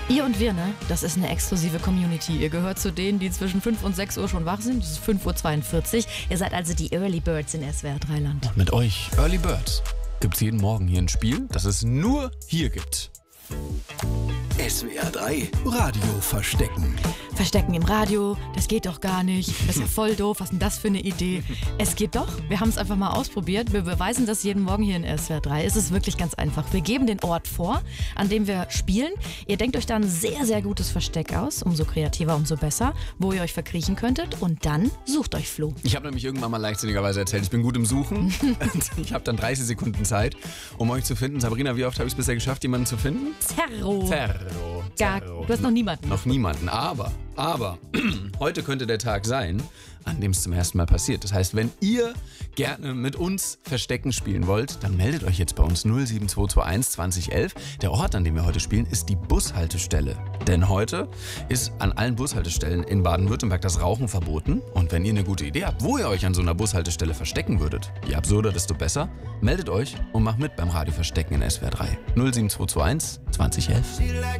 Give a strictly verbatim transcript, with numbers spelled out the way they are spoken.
Ihr und wir, ne? Das ist eine exklusive Community. Ihr gehört zu denen, die zwischen fünf und sechs Uhr schon wach sind. Das ist fünf Uhr zweiundvierzig. Ihr seid also die Early Birds in S W R drei Land. Und mit euch, Early Birds, gibt es jeden Morgen hier ein Spiel, das es nur hier gibt. S W R drei Radio verstecken. Verstecken im Radio, das geht doch gar nicht. Das ist ja voll doof, was ist denn das für eine Idee? Es geht doch, wir haben es einfach mal ausprobiert. Wir beweisen das jeden Morgen hier in S W R drei. Es ist wirklich ganz einfach. Wir geben den Ort vor, an dem wir spielen. Ihr denkt euch dann ein sehr, sehr gutes Versteck aus. Umso kreativer, umso besser, wo ihr euch verkriechen könntet. Und dann sucht euch Flo. Ich habe nämlich irgendwann mal leichtsinnigerweise erzählt, ich bin gut im Suchen. Ich habe dann dreißig Sekunden Zeit, um euch zu finden. Sabrina, wie oft habe ich es bisher geschafft, jemanden zu finden? Zerro. Zerro. Gar, Zerro. du hast noch niemanden. Noch niemanden, aber, aber, heute könnte der Tag sein, an dem es zum ersten Mal passiert. Das heißt, wenn ihr gerne mit uns Verstecken spielen wollt, dann meldet euch jetzt bei uns null sieben zwei zwei eins zwanzig elf. Der Ort, an dem wir heute spielen, ist die Bushaltestelle. Denn heute ist an allen Bushaltestellen in Baden-Württemberg das Rauchen verboten. Und wenn ihr eine gute Idee habt, wo ihr euch an so einer Bushaltestelle verstecken würdet, je absurder, desto besser, meldet euch und macht mit beim Radio Verstecken in S W R drei. null sieben zwei zwei eins zwanzig elf.